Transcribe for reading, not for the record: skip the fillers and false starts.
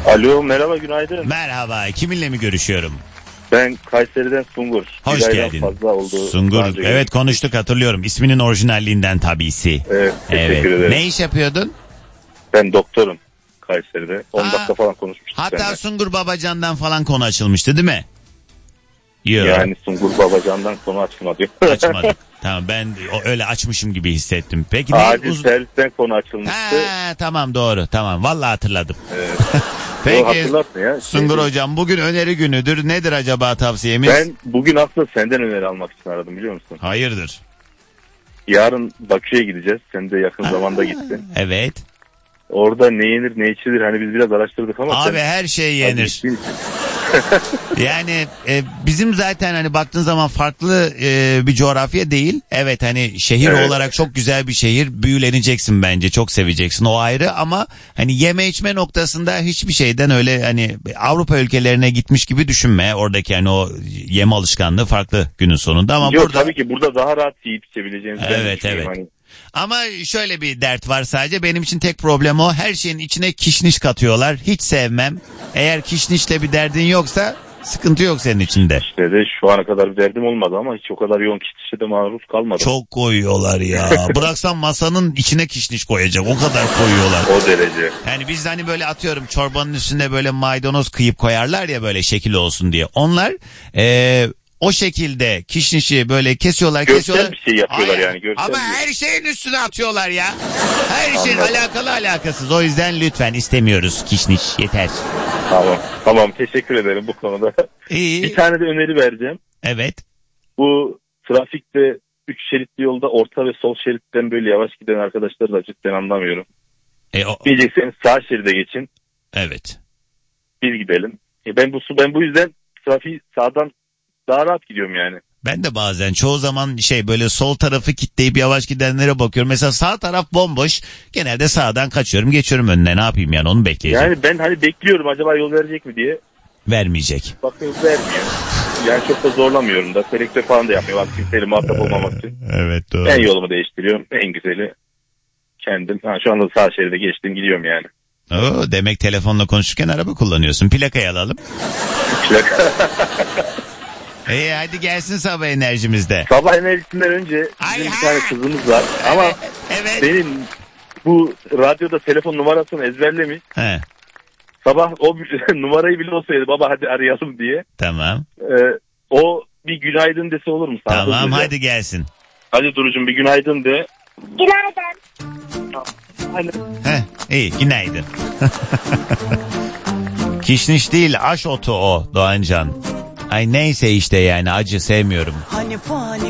Alo, merhaba, günaydın. Merhaba, kiminle mi görüşüyorum? Ben Kayseri'den Sungur. Hoş Bir aydan geldin. fazla oldu. Sungur, evet konuştuk, hatırlıyorum. İsminin orijinalliğinden tabisi. Evet, teşekkür ederim. Ne iş yapıyordun? Ben doktorum Kayseri'de. 10 dakika falan konuşmuştuk. Hatta seninle. Sungur Babacan'dan falan konu açılmıştı değil mi? Yok. Yani Sungur Babacan'dan konu açılmadı. Açmadık. Tamam, ben öyle açmışım gibi hissettim. Peki Acil servisten konu açılmıştı. Tamam, doğru, tamam, vallahi hatırladım. Evet. Peki Ya. Sungur hocam, bugün öneri günüdür. Nedir acaba tavsiyemiz? Ben bugün aslında senden öneri almak için aradım, biliyor musun? Hayırdır? Yarın Bakü'ye gideceğiz. Sen de yakın zamanda gittin. Evet. Orada ne yenir ne içilir, hani biz biraz araştırdık ama. Abi her şey yenir. Yani bizim zaten hani baktığın zaman farklı bir coğrafya değil. Evet, hani şehir olarak çok güzel bir şehir. Büyüleneceksin bence. Çok seveceksin, o ayrı, ama hani yeme içme noktasında hiçbir şeyden öyle hani Avrupa ülkelerine gitmiş gibi düşünme. Oradaki hani o yeme alışkanlığı farklı günün sonunda, ama Yok, burada tabii ki burada daha rahat yiyip içebileceğinizi evet. Hani. Ama şöyle bir dert var sadece. Benim için tek problem o. Her şeyin içine kişniş katıyorlar. Hiç sevmem. Eğer kişnişle bir derdin yoksa sıkıntı yok senin içinde. İşte de şu ana kadar bir derdim olmadı ama hiç o kadar yoğun kişnişe de maruz kalmadım. Çok koyuyorlar ya. Bıraksam masanın içine kişniş koyacak. O kadar koyuyorlar. O derece. Yani biz hani böyle atıyorum çorbanın üstüne böyle maydanoz kıyıp koyarlar ya, böyle şekil olsun diye. Onlar o şekilde kişnişi böyle kesiyorlar. Görsel bir şey yapıyorlar. Hayır, yani görsel. Ama her şeyin üstüne atıyorlar ya. Her şeyin alakalı alakasız. O yüzden lütfen istemiyoruz kişniş, yeter. Tamam, teşekkür ederim bu konuda. İyi. Bir tane de öneri vereceğim. Evet. Bu trafikte 3 şeritli yolda orta ve sol şeritten böyle yavaş giden arkadaşları da cidden anlamıyorum. Diyecekseniz sağ şeride geçin. Evet. Biz gidelim. Ben bu yüzden trafiği sağdan daha rahat gidiyorum yani. Ben de bazen çoğu zaman böyle sol tarafı kitleyip yavaş gidenlere bakıyorum. Mesela sağ taraf bomboş. Genelde sağdan kaçıyorum, geçiyorum önüne. Ne yapayım yani, onu bekleyeceğim. Yani ben hani bekliyorum acaba yol verecek mi diye. Vermeyecek. Bakıyorum vermiyor. Yani çok da zorlamıyorum da. Selektör falan da yapmıyor. Bak, kimseyle muhatap olmamak için. Evet, doğru. Ben yolumu değiştiriyorum. En güzeli kendim. Şu anda sağ şeride geçtim, gidiyorum yani. Demek telefonla konuşurken araba kullanıyorsun. Plakayı alalım. Plaka. Hadi gelsin sabah enerjimizde. Sabah enerjisinden önce bizim bir tane kızımız var. Ama benim bu radyoda telefon numarasını ezberlemiş. Sabah o numarayı bile olsaydı baba hadi arayalım diye. Tamam. O bir günaydın dese olur mu? Tamam, hadi gelsin. Hadi Duru'cum bir günaydın de. Günaydın. İyi, günaydın. Kişniş değil, aş otu o Doğancan. Ay neyse işte, yani acı sevmiyorum.